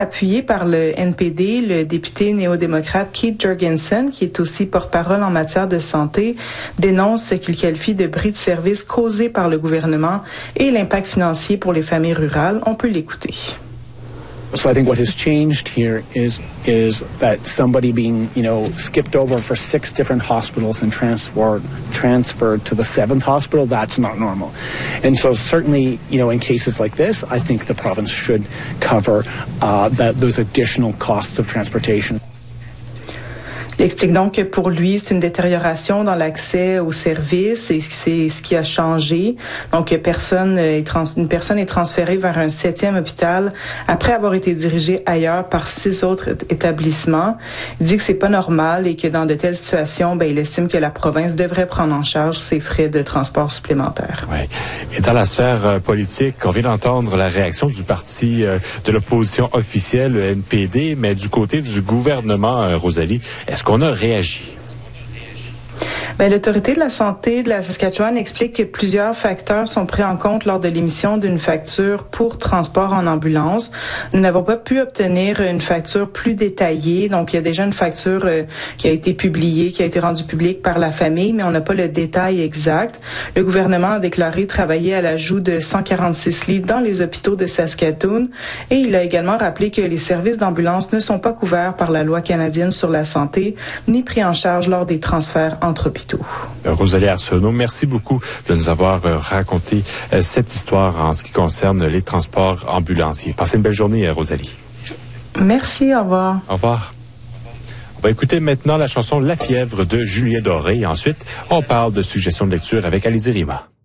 Appuyé par le NPD, le député néo-démocrate Keith Jurgensen, qui est aussi porte-parole en matière de santé, dénonce ce qu'il qualifie de bris de service causé par le gouvernement et l'impact financier pour les familles rurales. On peut l'écouter. So I think what has changed here is that somebody being, skipped over for 6 different hospitals and transferred to the 7th hospital, that's not normal. And so certainly, in cases like this, I think the province should cover those additional costs of transportation. Il explique donc que pour lui, c'est une détérioration dans l'accès aux services et c'est ce qui a changé. Donc, une personne est transférée vers un 7e hôpital après avoir été dirigée ailleurs par 6 autres établissements. Il dit que c'est pas normal et que dans de telles situations, il estime que la province devrait prendre en charge ses frais de transport supplémentaires. Oui. Et dans la sphère politique, on vient d'entendre la réaction du parti de l'opposition officielle, le NPD, mais du côté du gouvernement, Rosalie, est-ce qu'on a réagi? L'Autorité de la santé de la Saskatchewan explique que plusieurs facteurs sont pris en compte lors de l'émission d'une facture pour transport en ambulance. Nous n'avons pas pu obtenir une facture plus détaillée. Donc, il y a déjà une facture qui a été publiée, qui a été rendue publique par la famille, mais on n'a pas le détail exact. Le gouvernement a déclaré travailler à l'ajout de 146 lits dans les hôpitaux de Saskatoon et il a également rappelé que les services d'ambulance ne sont pas couverts par la loi canadienne sur la santé ni pris en charge lors des transferts entre hôpitaux. Rosalie Arsenault, merci beaucoup de nous avoir raconté cette histoire en ce qui concerne les transports ambulanciers. Passez une belle journée, Rosalie. Merci, au revoir. Au revoir. On va écouter maintenant la chanson La fièvre de Julien Doré et ensuite, on parle de suggestions de lecture avec Alizé Rima.